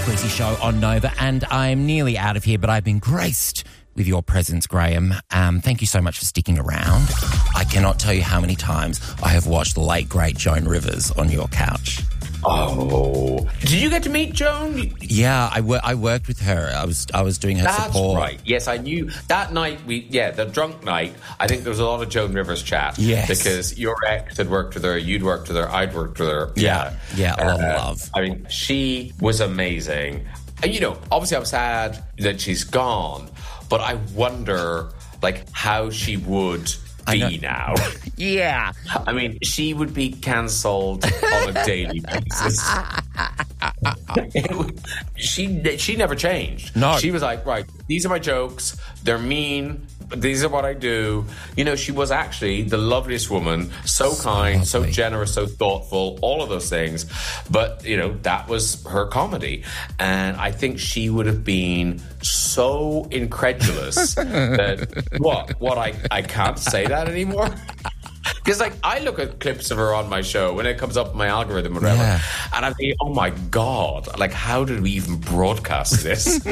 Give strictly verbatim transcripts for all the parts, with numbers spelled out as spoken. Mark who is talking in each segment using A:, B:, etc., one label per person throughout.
A: Creasy Show on Nova, and I'm nearly out of here, but I've been graced with your presence, Graham. Um, thank you so much for sticking around. I cannot tell you how many times I have watched the late, great Joan Rivers on your couch.
B: Oh. Did you get to meet Joan?
A: Yeah, I, wor- I worked with her. I was I was doing her
B: That's
A: support.
B: That's right. Yes, I knew. That night, we yeah, the drunk night, I think there was a lot of Joan Rivers chat.
A: Yes.
B: Because your ex had worked with her, you'd worked with her, I'd worked with her.
A: Yeah, yeah, a lot
B: uh,
A: of love.
B: I mean, she was amazing. And, you know, obviously I'm sad that she's gone, but I wonder, like, how she would be now.
A: Yeah.
B: I mean, she would be cancelled on a daily basis. she she never changed.
A: No.
B: She was like, right, these are my jokes. They're mean. These are what I do. You know, she was actually the loveliest woman. So, so kind, lovely. So generous, so thoughtful, all of those things. But, you know, that was her comedy. And I think she would have been so incredulous that, what, what, I, I can't say that anymore? Because, like, I look at clips of her on my show when it comes up in my algorithm or whatever, yeah. and I think, oh my God, like, how did we even broadcast this?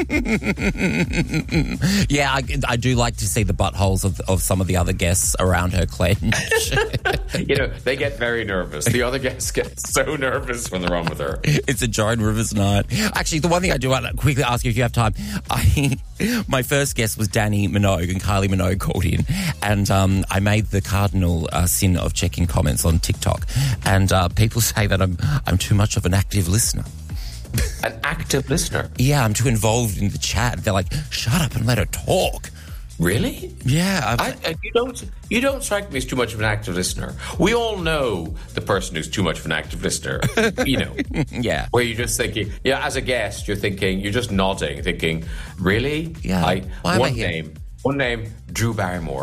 A: Yeah, I, I do like to see the buttholes of, of some of the other guests around her clench.
B: You know, they get very nervous. The other guests get so nervous when they're on with her.
A: It's a Joan Rivers night. Actually, the one thing I do want to quickly ask you if you have time, I my first guest was Danny Minogue, and Kylie Minogue called in, and um, I made the cardinal uh, sin of checking comments on TikTok, and uh, people say that I'm I'm too much of an active listener.
B: An active listener?
A: Yeah, I'm too involved in the chat. They're like, shut up and let her talk.
B: Really?
A: Yeah.
B: I, I, you don't you don't strike me as too much of an active listener. We all know the person who's too much of an active listener, you know.
A: Yeah.
B: Where you're just thinking, yeah, as a guest, you're thinking, you're just nodding, thinking, really?
A: Yeah.
B: I,
A: Why
B: one
A: am I here?
B: name. One name, Drew Barrymore.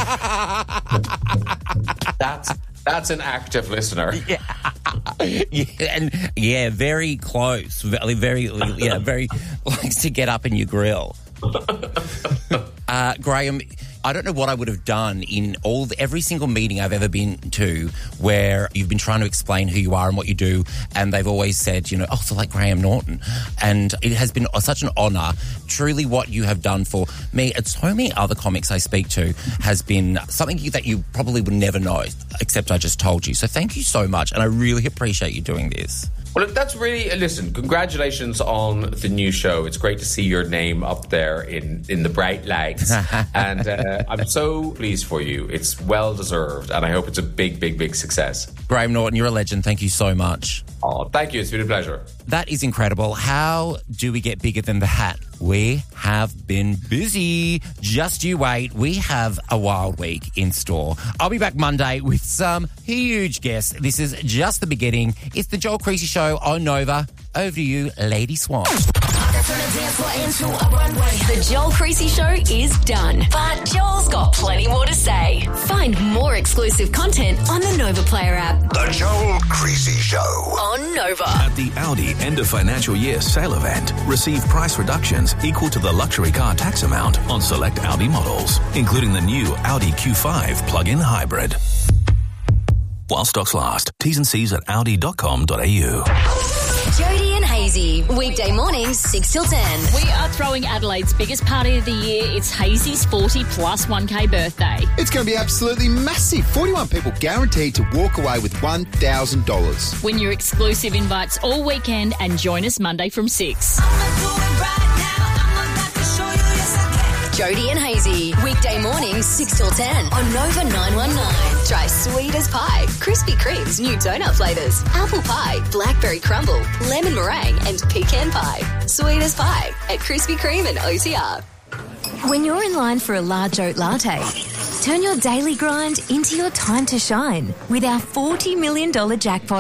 B: That's that's an active listener.
A: Yeah. Yeah, and yeah, very close. Very, very, yeah, very likes to get up in your grill. Uh, Graham, I don't know what I would have done in all the, every single meeting I've ever been to where you've been trying to explain who you are and what you do, and they've always said, you know, oh, so like Graham Norton. And it has been such an honour. Truly what you have done for me and so many other comics I speak to has been something that you probably would never know, except I just told you. So thank you so much, and I really appreciate you doing this.
B: Well, look, that's really... Listen, congratulations on the new show. It's great to see your name up there in, in the bright lights. And uh, I'm so pleased for you. It's well-deserved, and I hope it's a big, big, big success.
A: Graham Norton, you're a legend. Thank you so much.
B: Oh, thank you. It's been a pleasure.
A: That is incredible. How do we get bigger than that? We have been busy. Just you wait. We have a wild week in store. I'll be back Monday with some huge guests. This is just the beginning. It's the Joel Creasy Show on Nova. Over to you, Lady Swan.
C: The Joel Creasy Show is done, but Joel's got plenty more to say. Find more exclusive content on the Nova Player app.
D: The Joel Creasy Show
C: on Nova.
E: At the Audi end of financial year sale event, receive price reductions equal to the luxury car tax amount on select Audi models, including the new Audi Q five plug-in hybrid. While stocks last. T's and C's at audi dot com dot a u.
C: Jody and Hazy, weekday mornings six till ten.
F: We are throwing Adelaide's biggest party of the year. It's Hazy's forty plus one K birthday.
G: It's going to be absolutely massive. forty-one people guaranteed to walk away with one thousand dollars.
F: Win your exclusive invites all weekend and join us Monday from six.
C: Jody and Hazy, weekday mornings six till ten on Nova nine one nine. Try sweet as pie, Krispy Kreme's new donut flavours, apple pie, blackberry crumble, lemon meringue and pecan pie. Sweet as pie at Krispy Kreme and O T R. When you're in line for a large oat latte, turn your daily grind into your time to shine with our forty million dollars jackpot.